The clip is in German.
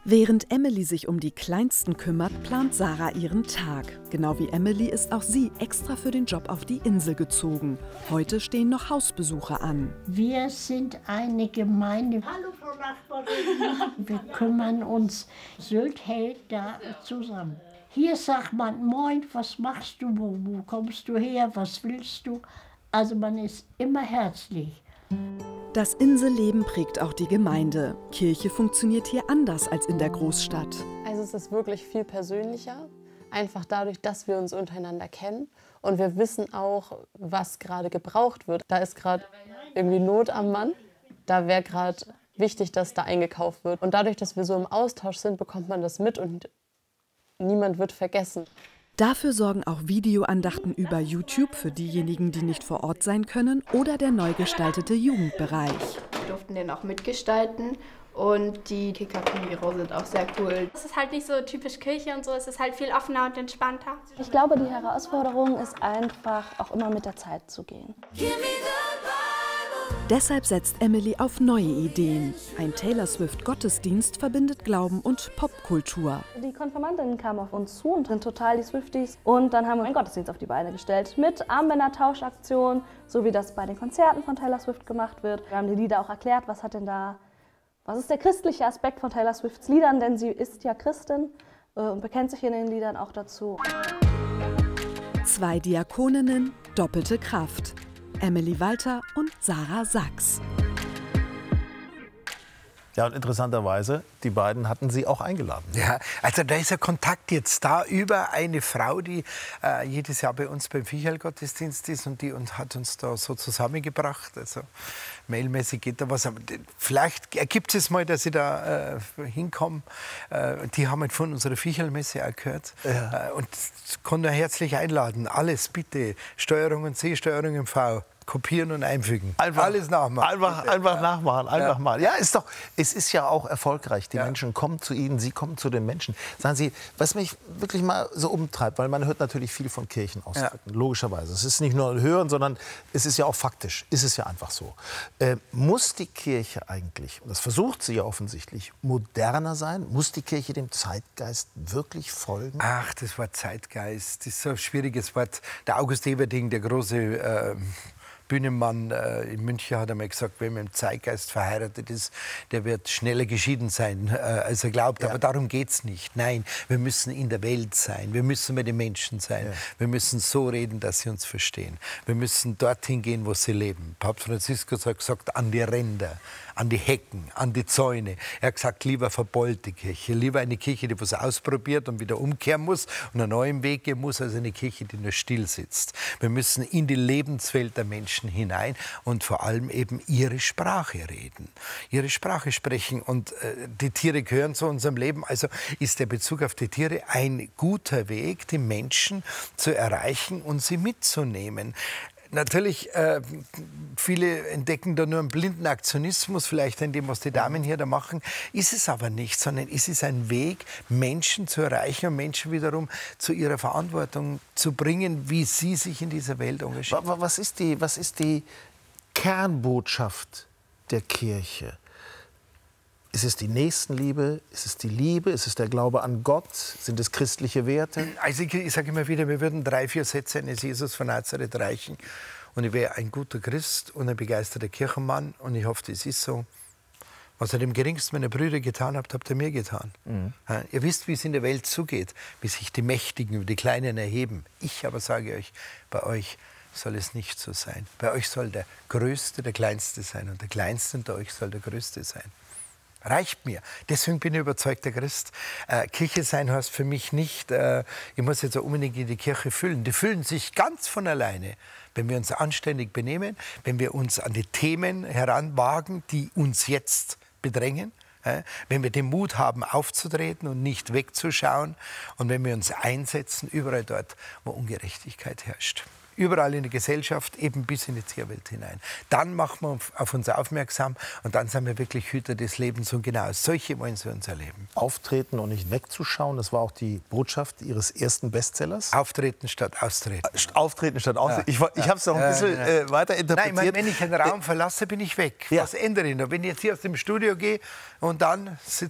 Während Emily sich um die Kleinsten kümmert, plant Sarah ihren Tag. Genau wie Emily ist auch sie extra für den Job auf die Insel gezogen. Heute stehen noch Hausbesuche an. Wir sind eine Gemeinde. Hallo, Frau Nachbarin. Wir kümmern uns. Sylt hält da zusammen. Hier sagt man, moin, was machst du, wo kommst du her, was willst du? Also man ist immer herzlich. Das Inselleben prägt auch die Gemeinde. Kirche funktioniert hier anders als in der Großstadt. Also es ist wirklich viel persönlicher, einfach dadurch, dass wir uns untereinander kennen und wir wissen auch, was gerade gebraucht wird. Da ist gerade irgendwie Not am Mann, da wäre gerade wichtig, dass da eingekauft wird. Und dadurch, dass wir so im Austausch sind, bekommt man das mit und niemand wird vergessen. Dafür sorgen auch Videoandachten über YouTube für diejenigen, die nicht vor Ort sein können, oder der neu gestaltete Jugendbereich. Wir durften den auch mitgestalten und die Kika-Turniere sind auch sehr cool. Es ist halt nicht so typisch Kirche und so, es ist halt viel offener und entspannter. Ich glaube, die Herausforderung ist einfach, auch immer mit der Zeit zu gehen. Deshalb setzt Emily auf neue Ideen. Ein Taylor Swift-Gottesdienst verbindet Glauben und Popkultur. Die Konfirmandinnen kamen auf uns zu und sind total die Swifties. Und dann haben wir einen Gottesdienst auf die Beine gestellt mit Armbänder-Tauschaktion, so wie das bei den Konzerten von Taylor Swift gemacht wird. Wir haben die Lieder auch erklärt, was ist der christliche Aspekt von Taylor Swifts Liedern, denn sie ist ja Christin und bekennt sich in den Liedern auch dazu. 2 Diakoninnen, doppelte Kraft. Emily Walter und Sarah Sachs. Ja, und interessanterweise, die beiden hatten Sie auch eingeladen. Ja, also da ist ein Kontakt jetzt da über eine Frau, die jedes Jahr bei uns beim Viecherl-Gottesdienst ist und die hat uns da so zusammengebracht. Also mailmäßig geht da was. Aber vielleicht ergibt es mal, dass ich da hinkomme. Die haben halt von unserer Viecherl-Messe auch gehört. Ja. Und kann da herzlich einladen. Alles bitte. Steuerung C, Steuerung V. Kopieren und einfügen. Alles nachmachen. Einfach nachmachen, einfach mal. Ja, es ist ja auch erfolgreich. Die Menschen kommen zu Ihnen, Sie kommen zu den Menschen. Sagen Sie, was mich wirklich mal so umtreibt, weil man hört natürlich viel von Kirchenaustritten, logischerweise. Es ist nicht nur ein Hören, sondern es ist ja auch faktisch. Es ist ja einfach so. Muss die Kirche eigentlich, und das versucht sie ja offensichtlich, moderner sein? Muss die Kirche dem Zeitgeist wirklich folgen? Ach, das Wort Zeitgeist, das ist so ein schwieriges Wort. Der August Everding, der große Bühnenmann in München, hat einmal gesagt, wer mit dem Zeitgeist verheiratet ist, der wird schneller geschieden sein, als er glaubt. Ja. Aber darum geht es nicht. Nein, wir müssen in der Welt sein. Wir müssen bei den Menschen sein. Ja. Wir müssen so reden, dass sie uns verstehen. Wir müssen dorthin gehen, wo sie leben. Papst Franziskus hat gesagt, an die Ränder, an die Hecken, an die Zäune. Er hat gesagt, lieber verbeulte Kirche, lieber eine Kirche, die was ausprobiert und wieder umkehren muss und einen neuen Weg gehen muss, als eine Kirche, die nur still sitzt. Wir müssen in die Lebenswelt der Menschen hinein und vor allem eben ihre Sprache reden, ihre Sprache sprechen. Und die Tiere gehören zu unserem Leben. Also ist der Bezug auf die Tiere ein guter Weg, die Menschen zu erreichen und sie mitzunehmen. Natürlich, viele entdecken da nur einen blinden Aktionismus, vielleicht in dem, was die Damen hier da machen. Ist es aber nicht, sondern es ist ein Weg, Menschen zu erreichen und Menschen wiederum zu ihrer Verantwortung zu bringen, wie sie sich in dieser Welt engagieren. Was ist die Kernbotschaft der Kirche? Ist es die Nächstenliebe? Ist es die Liebe? Ist es der Glaube an Gott? Sind es christliche Werte? Also ich sage immer wieder, wir würden 3, 4 Sätze eines Jesus von Nazareth reichen. Und ich wäre ein guter Christ und ein begeisterter Kirchenmann. Und ich hoffe, das ist so. Was ihr dem geringsten meiner Brüder getan habt, habt ihr mir getan. Mhm. Ja, ihr wisst, wie es in der Welt zugeht, wie sich die Mächtigen über die Kleinen erheben. Ich aber sage euch, bei euch soll es nicht so sein. Bei euch soll der Größte der Kleinste sein und der Kleinste unter euch soll der Größte sein. Reicht mir. Deswegen bin ich überzeugter Christ. Kirche sein heißt für mich nicht, ich muss jetzt unbedingt in die Kirche füllen. Die füllen sich ganz von alleine, wenn wir uns anständig benehmen, wenn wir uns an die Themen heranwagen, die uns jetzt bedrängen, wenn wir den Mut haben, aufzutreten und nicht wegzuschauen und wenn wir uns einsetzen, überall dort, wo Ungerechtigkeit herrscht. Überall in der Gesellschaft, eben bis in die Tierwelt hinein. Dann machen wir auf uns aufmerksam und dann sind wir wirklich Hüter des Lebens. Und genau solche wollen sie uns erleben. Auftreten und nicht wegzuschauen, das war auch die Botschaft Ihres ersten Bestsellers. Auftreten statt austreten. Auftreten statt austreten. Ich habe es noch ein bisschen weiter interpretiert. Nein, wenn ich einen Raum verlasse, bin ich weg. Ja. Was ändere ich noch? Wenn ich jetzt hier aus dem Studio gehe und dann